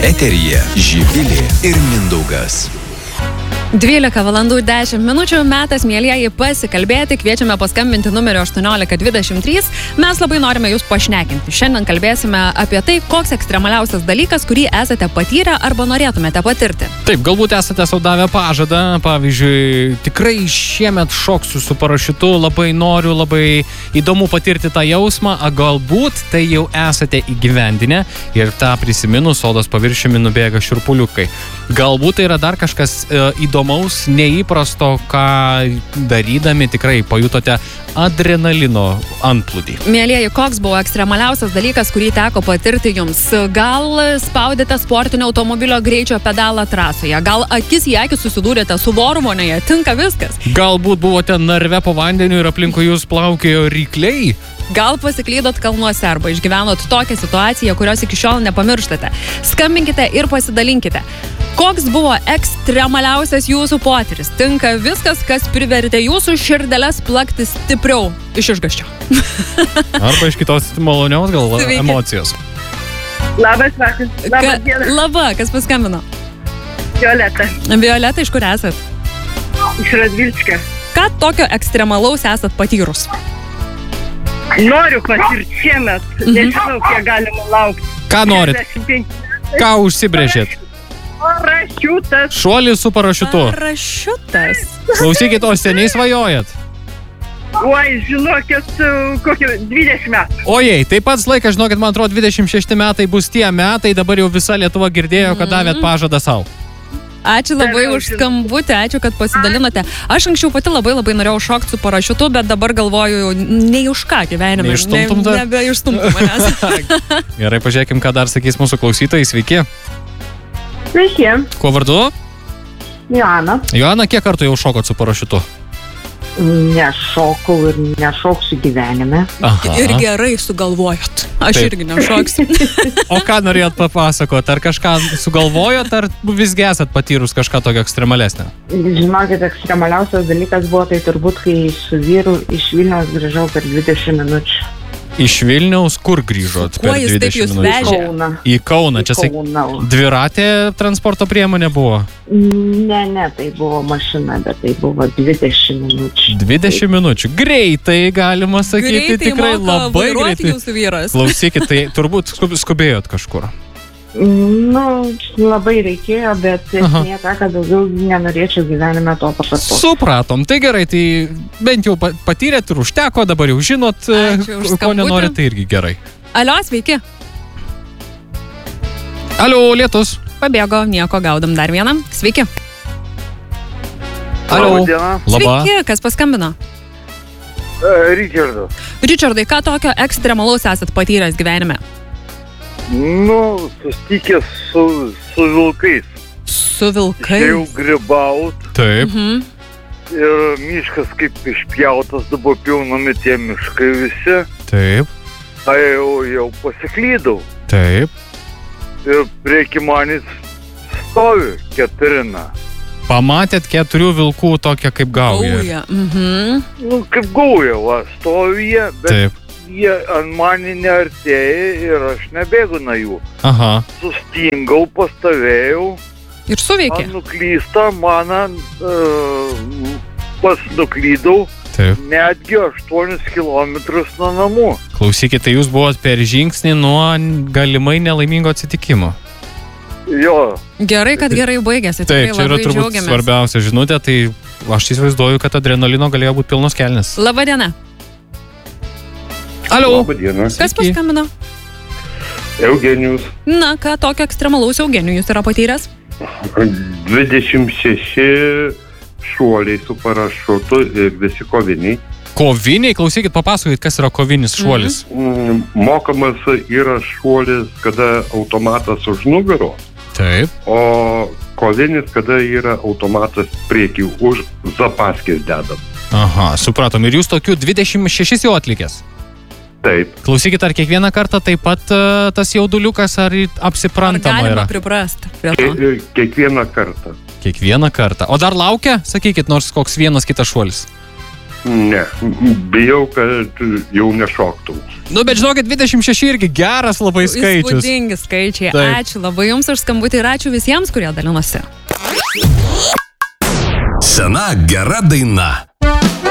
Eteryje Živilė ir Mindaugas. 12:10 metas, mielieji, pasikalbėti. Kviečiame paskambinti numeriu 1823. Mes labai norime jūs pašnekinti. Šiandien kalbėsime apie tai, koks ekstremaliausias dalykas, kurį esate patyrę arba norėtumėte patirti. Taip, galbūt esate sau davę pažadą. Pavyzdžiui, tikrai šiemet šoksiu su parašiutu, labai noriu, labai įdomu patirti tą jausmą, o galbūt tai jau esate įgyvendinę ir tą prisiminus odos paviršiumi nubėga šiurpuliukai. Galbūt tai yra dar kažkas įdomaus, neįprasto, ką darydami tikrai pajutote adrenalino antplūdį. Mielieji, koks buvo ekstremaliausias dalykas, kurį teko patirti jums? Gal spaudėte sportinio automobilio greičio pedalą trasoje? Gal akis į akį susidūrėte su voru vonioje? Tinka viskas. Galbūt buvote narve po vandeniu ir aplinkui jūs plaukėjo rykliai? Gal pasiklydot kalnuose arba išgyvenot tokią situaciją, kurios iki šiol nepamirštate. Skambinkite ir pasidalinkite. Koks buvo ekstremaliausias jūsų potyris? Tinka viskas, kas privertė jūsų širdeles plakti stipriau iš išgąsčio. Arba iš kitos malonios gal emocijos. Labas vakaras. Labas diena. Laba, kas paskambino? Violeta. Violeta, iš kur esat? Iš Radvilskio. Ką tokio ekstremalaus esat patyrus? Noriu patirti šiemet. Nežinau, kiek galima laukti. Ką norit? Ką užsibrėžėt? Parašiutas. Šuolis su parašiutu. Parašiutas. Klausykit, o seniai svajojat? Oi, žinokit, kokio 20 metų. Ojei, tai pats laikas, žinokit, man atrodo, 26 metai bus tie metai, dabar jau visa Lietuva girdėjo, kad davėt pažadą savo. Ačiū labai už skambutį, ačiū, kad pasidalinote. Aš anksčiau pati labai norėjau šokti su parašiutu, bet dabar galvoju, nei už ką gyvenime. Nebeišstumtum manęs. Gerai, pažiūrėkim, ką dar sakys mūsų klausytojai. Sveiki. Sveiki. Kuo vardu? Joana. Joana, kiek kartų jau šokot su parašiutu? Nešokau ir nešoksiu gyvenime. Aha. Ir gerai sugalvojot. Aš Taip. irgi nešoksiu. O ką norėjot papasakot? Ar kažką sugalvojot, ar visgi esat patyrus kažką tokio ekstremalesnio? Žinokit, ekstremaliausias dalykas buvo tai turbūt, kai su vyru iš Vilniaus grįžau per 20 minučių. Iš Vilniaus kur grįžot Kuo per jis taip 20 jūs minučių? vežė? Kauną. Į Kauną. Čia Kauną. dviratė transporto priemonė buvo? Ne, tai buvo mašina, bet tai buvo 20 minučių. 20 minučių. Greitai, galima sakyti, Greitai tikrai moka labai vairuoti greitai. jūsų vyras. Klausykit, tai turbūt skubėjot kažkur. Labai reikėjo, bet esmė ta, kad daugiau nenorėčiau gyvenime to pakartoti. Supratom. Tai gerai, tai bent jau patyrėt ir užteko, dabar jau žinot, Ačiū už ko skambutį. nenorit, tai irgi gerai. Alio, sveiki. Alio, lietus. Pabėgo, nieko, gaudam dar vieną. Sveiki. Alio. Diena. Laba. Sveiki, kas paskambino? Richardas. Richardai, ką tokio ekstremalaus esat patyręs gyvenime? Susitikęs su vilkais. Su vilkais? Jau grybaut Taip. ir miškas kaip išpjautas, dabar pilnami tie miškai visi. Taip. Tai jau pasiklydau. Taip. Ir prieki manęs stovi Katerina. Pamatėt 4 vilkų tokią kaip gaują. Gauja. Kaip gauja, va, stovi jie, bet Taip. jie ant manį neartėja ir aš nebėgu nuo jų. Aha. Sustingau, pastovėjau. Ir suveikė. Man nuklysta, pas nuklydau Taip. netgi 8 kilometrus nuo namų. Klausykit, tai jūs buvot per žingsnį nuo galimai nelaimingo atsitikimo. Jo, Gerai, kad gerai baigėsi. Taip, čia yra Tikrai turbūt labai džiaugiamės. svarbiausia žinutė, tai aš įsivaizduoju, kad adrenalino galėjo būti pilnos kelnes. Labą dieną. Alio. Labą dieną. Kas paskambino? Eugenijus. Na, ką tokio ekstremalaus Eugenijus yra patyręs? 26 šuoliai su parašutu ir visi koviniai. Koviniai, klausykit, papasakokit, kas yra kovinis šuolis. Mokamas yra šuolis, kada automatas už nugaro, Taip. o kovinis, kada yra automatas priekį už zapaskės dedam. Aha, supratom. Ir jūs tokių 26 jau atlikęs? Taip. Klausykit, ar kiekvieną kartą taip pat tas jauduliukas, ar Ar apsiprantama galima yra? priprasti prie to? Kiekvieną kartą. Kiekvieną kartą. O dar laukia, sakykit, nors koks vienas kitas šuolis? Ne, bijau, kad jau nešoktų. Nu, bet žinokit, 26 irgi geras labai skaičius. Įspūdingi skaičiai. Taip. Ačiū labai Jums už skambutį ir ačiū visiems, kurie dalinosi. Sena gera daina.